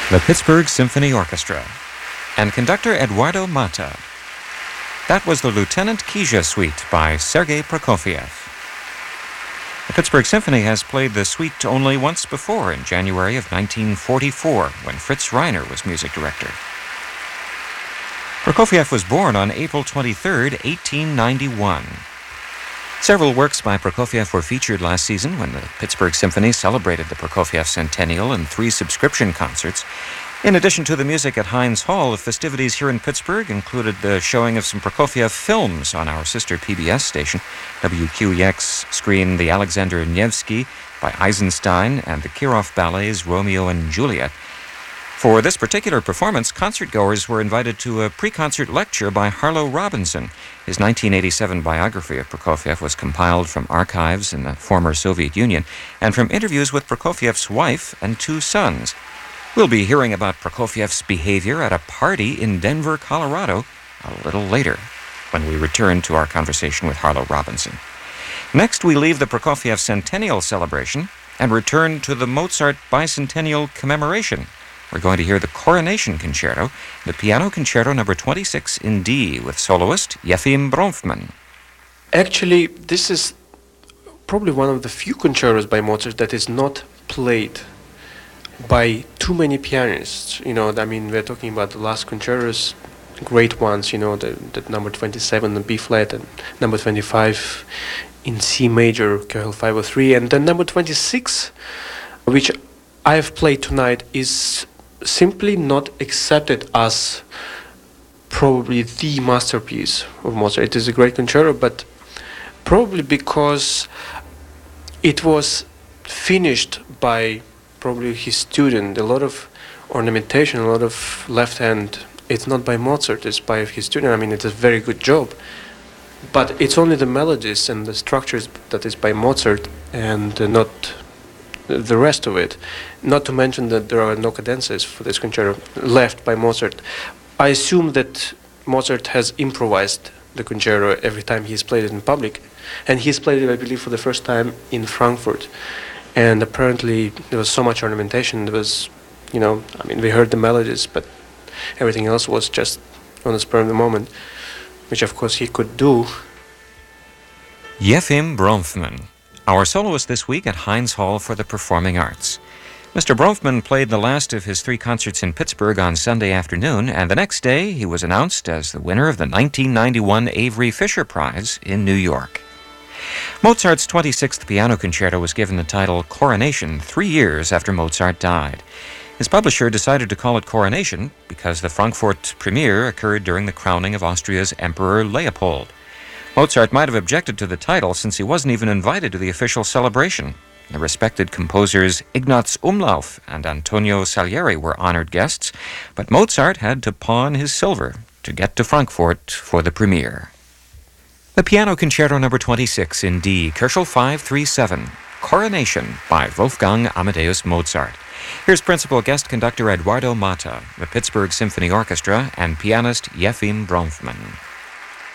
The Pittsburgh Symphony Orchestra and conductor Eduardo Mata. That was the Lieutenant Kija Suite by Sergei Prokofiev. The Pittsburgh Symphony has played the suite only once before, in January of 1944, when Fritz Reiner was music director. Prokofiev was born on April 23, 1891. Several works by Prokofiev were featured last season when the Pittsburgh Symphony celebrated the Prokofiev Centennial in 3 subscription concerts. In addition to the music at Heinz Hall, the festivities here in Pittsburgh included the showing of some Prokofiev films on our sister PBS station. WQEX screened the Alexander Nevsky by Eisenstein and the Kirov Ballet's Romeo and Juliet. For this particular performance, concertgoers were invited to a pre-concert lecture by Harlow Robinson. His 1987 biography of Prokofiev was compiled from archives in the former Soviet Union and from interviews with Prokofiev's wife and 2 sons. We'll be hearing about Prokofiev's behavior at a party in Denver, Colorado, a little later, when we return to our conversation with Harlow Robinson. Next, we leave the Prokofiev Centennial celebration and return to the Mozart Bicentennial commemoration. We're going to hear the Coronation Concerto, the Piano Concerto No. 26 in D, with soloist Yefim Bronfman. Actually, this is probably one of the few concertos by Mozart that is not played by too many pianists. We're talking about the last concertos, great ones, the number 27 in B flat and number 25 in C major, KL 503, and then number 26, which I have played tonight, is simply not accepted as probably the masterpiece of Mozart. It is a great concerto, but probably because it was finished by probably his student. A lot of ornamentation, a lot of left hand. It's not by Mozart, it's by his student. It's a very good job. But it's only the melodies and the structures that is by Mozart and not the rest of it. Not to mention that there are no cadences for this concerto left by Mozart. I assume that Mozart has improvised the concerto every time he's played it in public. And he's played it, I believe, for the first time in Frankfurt. And apparently there was so much ornamentation. There was, we heard the melodies, but everything else was just on the spur of the moment, which of course he could do. Yefim Bronfman, our soloist this week at Heinz Hall for the Performing Arts. Mr. Bronfman played the last of his 3 concerts in Pittsburgh on Sunday afternoon, and the next day he was announced as the winner of the 1991 Avery Fisher Prize in New York. Mozart's 26th Piano Concerto was given the title Coronation 3 years after Mozart died. His publisher decided to call it Coronation because the Frankfurt premiere occurred during the crowning of Austria's Emperor Leopold. Mozart might have objected to the title since he wasn't even invited to the official celebration. The respected composers Ignaz Umlauf and Antonio Salieri were honored guests, but Mozart had to pawn his silver to get to Frankfurt for the premiere. The Piano Concerto No. 26 in D, Köchel 537, Coronation by Wolfgang Amadeus Mozart. Here's principal guest conductor Eduardo Mata, the Pittsburgh Symphony Orchestra, and pianist Yefim Bronfman.